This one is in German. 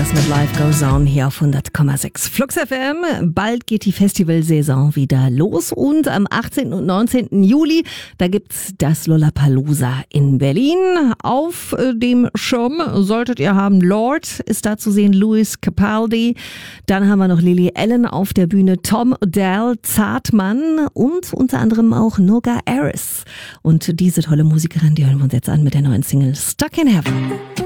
das mit Life Goes On hier auf 100,6 Flux FM. Bald geht die Festivalsaison wieder los und am 18. und 19. Juli, da gibt's das Lollapalooza in Berlin. Auf dem Schirm solltet ihr haben, Lorde ist da zu sehen, Lewis Capaldi. Dann haben wir noch Lily Allen auf der Bühne, Tom Odell, Zartmann und unter anderem auch Noga Aris. Und diese tolle Musikerin, die hören wir uns jetzt an mit der neuen Single Stuck in Heaven.